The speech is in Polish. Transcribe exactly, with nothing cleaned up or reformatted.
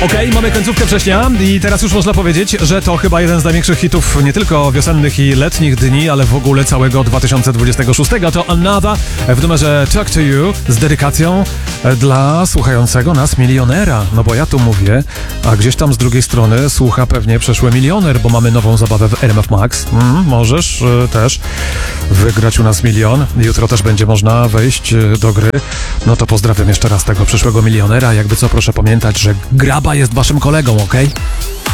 Okej, okay, mamy końcówkę września i teraz już można powiedzieć, że to chyba jeden z największych hitów nie tylko wiosennych i letnich dni, ale w ogóle całego dwa tysiące dwudziestego szóstego. To Another w numerze Talk to You z dedykacją dla słuchającego nas milionera. No bo ja tu mówię, a gdzieś tam z drugiej strony słucha pewnie przeszły milioner, bo mamy nową zabawę w R M F Max. Mm, możesz y, też wygrać u nas milion. Jutro też będzie można wejść y, do gry. No to pozdrawiam jeszcze raz tego przyszłego milionera. Jakby co, proszę pamiętać, że graba jest waszym kolegą, okej? Okay?